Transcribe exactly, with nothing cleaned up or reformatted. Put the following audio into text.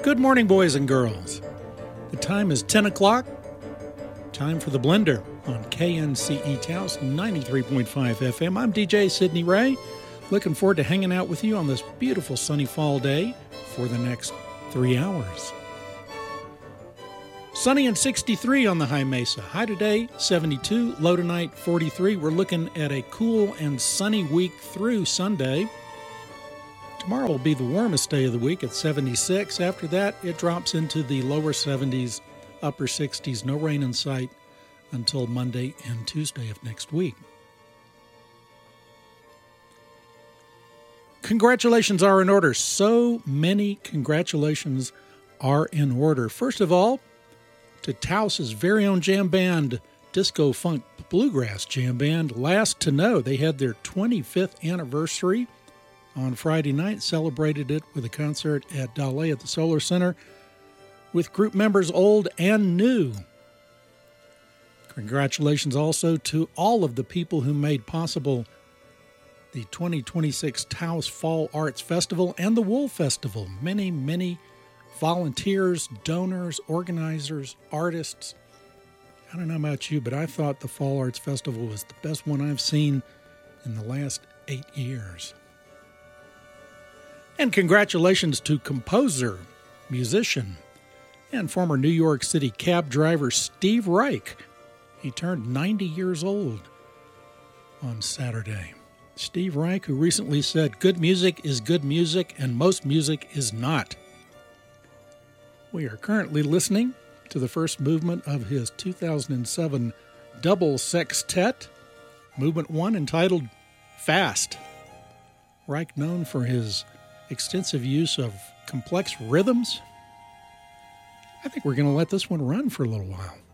Good morning, boys and girls. The time is ten o'clock. Time for the Blender on K N C E Taos ninety-three point five F M. I'm D J Sidney Ray. Looking forward to hanging out with you on this beautiful sunny fall day for the next three hours. Sunny and sixty-three on the high mesa. High today, seventy-two. Low tonight, forty-three. We're looking at a cool and sunny week through Sunday. Tomorrow will be the warmest day of the week at seventy-six. After that, it drops into the lower seventies, upper sixties. No rain in sight until Monday and Tuesday of next week. Congratulations are in order. So many congratulations are in order. First of all, to Taos's very own jam band, Disco Funk Bluegrass Jam Band, Last to Know. They had their twenty-fifth anniversary on Friday night, celebrated it with a concert at Dale at the Solar Center with group members old and new. Congratulations also to all of the people who made possible the twenty twenty-six Taos Fall Arts Festival and the Wool Festival. Many, many volunteers, donors, organizers, artists. I don't know about you, but I thought the Fall Arts Festival was the best one I've seen in the last eight years. And congratulations to composer, musician, and former New York City cab driver Steve Reich. He turned ninety years old on Saturday. Steve Reich, who recently said, "Good music is good music, and most music is not." We are currently listening to the first movement of his two thousand seven double sextet, Movement one, entitled Fast. Reich, known for his extensive use of complex rhythms. I think we're going to let this one run for a little while.